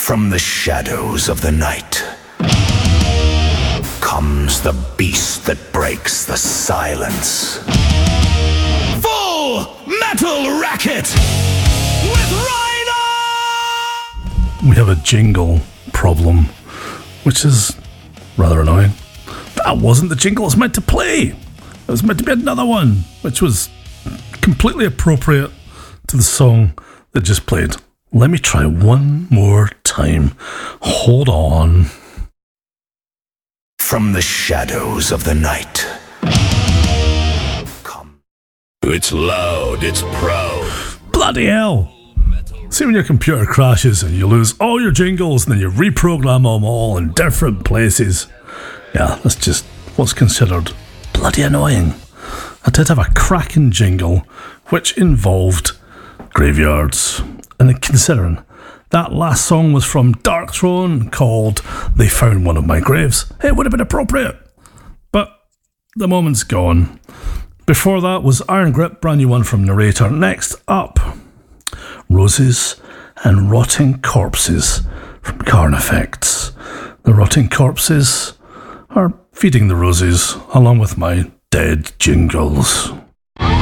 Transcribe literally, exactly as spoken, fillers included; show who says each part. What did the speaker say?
Speaker 1: From the shadows of the night comes the beast that breaks the silence. Full Metal Racket with Rhino!
Speaker 2: We have a jingle problem, which is rather annoying. That wasn't the jingle it was meant to play. It was meant to be another one, which was completely appropriate to the song that just played. Let me try one more time. Hold on.
Speaker 1: From the shadows of the night. Come.
Speaker 3: It's loud, it's proud.
Speaker 2: Bloody hell. See when your computer crashes and you lose all your jingles and then you reprogram them all in different places. Yeah, that's just what's considered bloody annoying. I did have a cracking jingle which involved graveyards. And considering that last song was from Darkthrone called They Found One of My Graves, it would have been appropriate. But the moment's gone. Before that was Iron Grip, brand new one from Narrator. Next up, Roses and Rotting Corpses from Carnifex. The Rotting Corpses are feeding the roses along with my dead jingles.